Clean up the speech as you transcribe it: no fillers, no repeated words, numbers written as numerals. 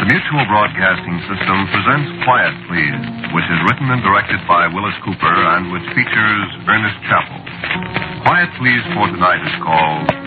The Mutual Broadcasting System presents Quiet Please, which is written and directed by Willis Cooper and which features Ernest Chappell. Quiet Please for tonight is called